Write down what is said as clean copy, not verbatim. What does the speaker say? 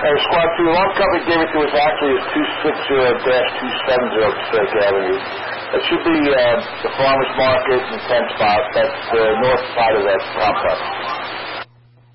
Squad 2, the one company gave it to us actually is 260-270 Passaic Avenue. That should be the farmer's market and 10 spot. That's the north side of that complex.